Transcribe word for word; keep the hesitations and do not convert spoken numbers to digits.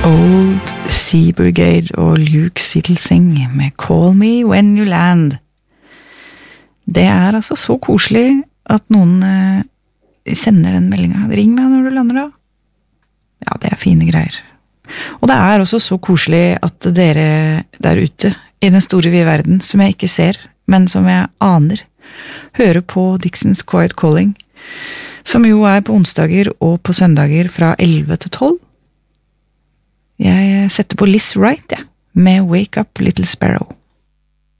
Old Sea Brigade og Luke Siddlesing med Call Me When You Land. Det er altså så koselig at noen eh, sender den meldingen. Ring meg når du lander da. Ja, det er fine greier. Og det er også så koselig at dere der ute i den store vide verden, som jeg ikke ser, men som jeg aner, hører på Dixons Quiet Calling, som jo er på onsdager og på søndager fra elleve til tolv. Jeg setter på Liz Wright, ja, med Wake Up Little Sparrow.